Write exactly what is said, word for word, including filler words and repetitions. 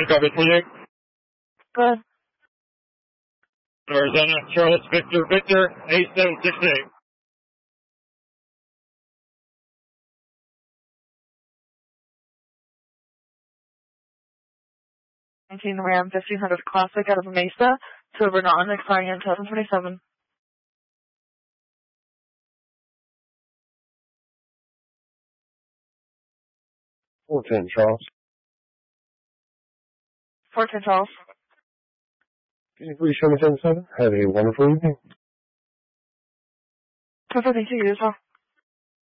copy twenty-eight. Good. Arizona, Charles, Victor, Victor, eight seven six eight. nineteen Ram fifteen hundred Classic out of Mesa to Vernon, expiring in twenty twenty-seven. four ten Charles. four ten Charles. Can you please show me seven seven? Have a wonderful evening. Perfect, thank you, you as well.